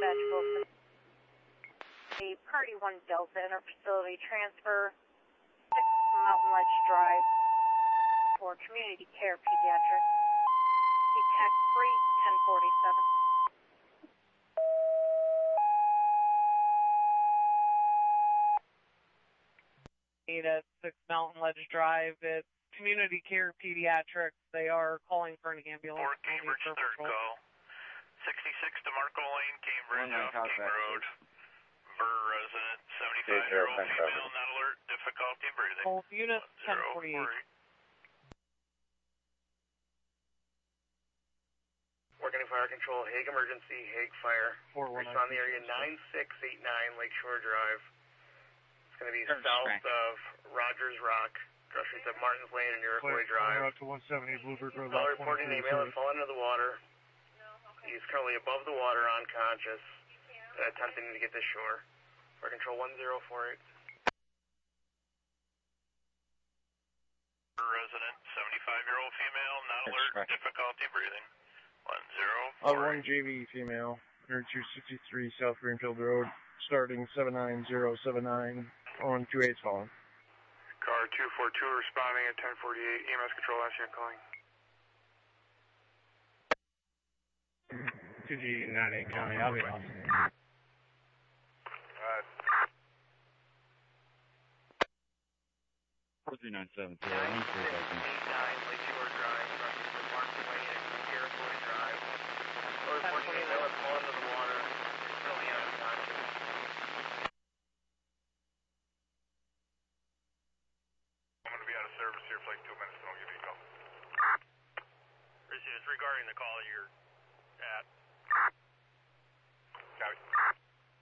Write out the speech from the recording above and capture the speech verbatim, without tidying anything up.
dispatch Wilson. A Party one Delta interfacility transfer, six Mountain Ledge Drive for community care pediatric. Detect three ten forty-seven. At six Mountain Ledge Drive. It's community care pediatrics. They are calling for an ambulance. Fort Cambridge, third call. sixty-six DeMarco Lane, Cambridge, off King Road. Burr resident, seventy-five-year-old female, not alert, difficulty breathing. Both units, ten forty-eight. Working Fire Control, Hague Emergency, Hague Fire. Respond the area nine six eight nine Lakeshore Drive. It's going to be Turn south straight. of Rogers Rock. Cross streets at Martins Lane and Iroquois Drive. Out to one seventy Bluebird Road. Caller reporting a male has fallen into the water. He's currently above the water, unconscious, uh, attempting to get to shore. Fire Control one zero four eight. Resident, seventy-five-year-old female, not alert, Correct. difficulty breathing. one zero Uh, four one J V female, two sixty-three South Greenfield Road, starting seven nine zero seven nine on two eight's falling. Car two four two responding at ten forty-eight. E M S Control, S M calling. two G nine eight County, I'll be off. four three nine seven. nine six eight nine Lakeshore Drive.